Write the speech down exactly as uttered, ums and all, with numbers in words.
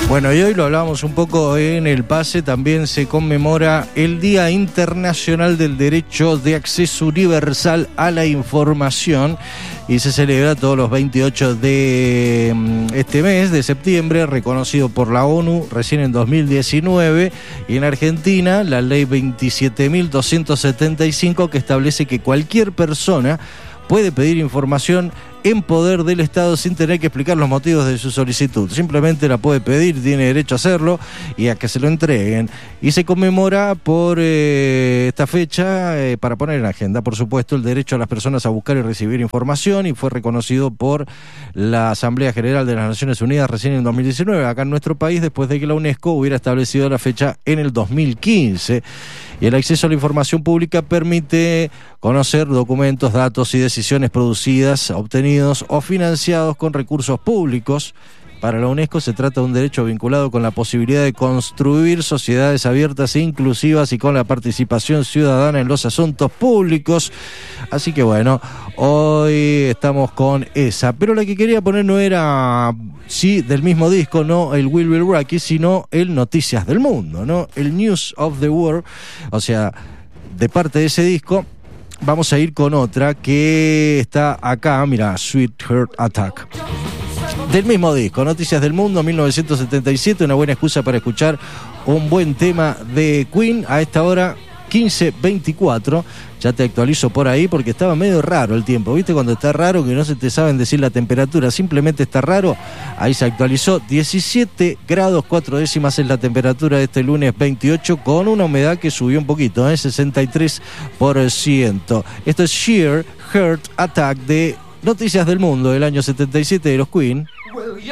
Bueno, y hoy lo hablábamos un poco en el pase, también se conmemora el Día Internacional del Derecho de Acceso Universal a la Información y se celebra todos los veintiocho de este mes de septiembre, reconocido por la ONU recién en dos mil diecinueve, y en Argentina la ley veintisiete mil doscientos setenta y cinco, que establece que cualquier persona puede pedir información en poder del Estado sin tener que explicar los motivos de su solicitud. Simplemente la puede pedir, tiene derecho a hacerlo y a que se lo entreguen. Y se conmemora por eh, esta fecha, eh, para poner en agenda, por supuesto, el derecho a las personas a buscar y recibir información, y fue reconocido por la Asamblea General de las Naciones Unidas recién en dos mil diecinueve, acá en nuestro país, después de que la UNESCO hubiera establecido la fecha en el dos mil quince. Y el acceso a la información pública permite conocer documentos, datos y decisiones producidas, obtenidos o financiados con recursos públicos. Para la UNESCO se trata de un derecho vinculado con la posibilidad de construir sociedades abiertas e inclusivas y con la participación ciudadana en los asuntos públicos. Así que bueno, hoy estamos con esa. Pero la que quería poner no era, sí, del mismo disco, no el Will Be Rocky, sino el Noticias del Mundo, ¿no? El News of the World. O sea, de parte de ese disco, vamos a ir con otra que está acá, mira, Sweet Heart Attack. Del mismo disco, Noticias del Mundo, mil novecientos setenta y siete, una buena excusa para escuchar un buen tema de Queen a esta hora, quince veinticuatro. Ya te actualizo por ahí porque estaba medio raro el tiempo, ¿viste? Cuando está raro que no se te saben decir la temperatura, simplemente está raro. Ahí se actualizó, diecisiete grados cuatro décimas es la temperatura de este lunes veintiocho, con una humedad que subió un poquito, ¿eh? sesenta y tres por ciento. Esto es Sheer Heart Attack de Noticias del Mundo del año setenta y siete de los Queen.